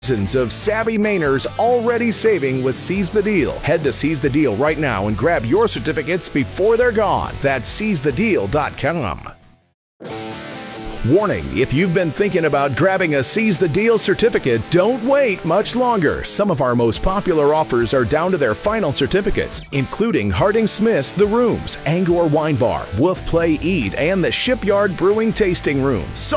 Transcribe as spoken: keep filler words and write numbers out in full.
Thousands of savvy Mainers already saving with Seize the Deal. Head to Seize the Deal right now and grab your certificates before they're gone. That's seize the deal dot com. Warning, if you've been thinking about grabbing a Seize the Deal certificate, don't wait much longer. Some of our most popular offers are down to their final certificates, including Harding Smith's The Rooms, Angkor Wine Bar, Wolf Play Eat, and the Shipyard Brewing Tasting Room. So